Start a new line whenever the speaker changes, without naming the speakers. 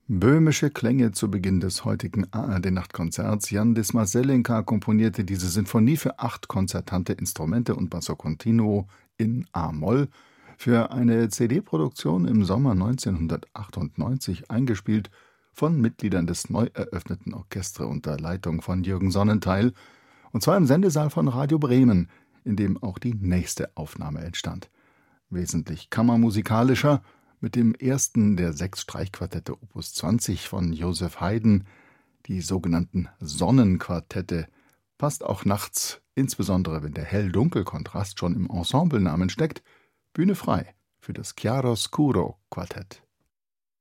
Böhmische Klänge zu Beginn des heutigen ARD-Nachtkonzerts. Jan Dismas-Selinka komponierte diese Sinfonie für 8 konzertante Instrumente und Basso Continuo in A-Moll für eine CD-Produktion im Sommer 1998 eingespielt von Mitgliedern des neu eröffneten Orchestre unter Leitung von Jürgen Sonnentheil, und zwar im Sendesaal von Radio Bremen, in dem auch die nächste Aufnahme entstand. Wesentlich kammermusikalischer, mit dem ersten der 6 Streichquartette Opus 20 von Joseph Haydn, die sogenannten Sonnenquartette, passt auch nachts, insbesondere wenn der Hell-Dunkel-Kontrast schon im Ensemblenamen steckt, Bühne frei für das Chiaroscuro-Quartett.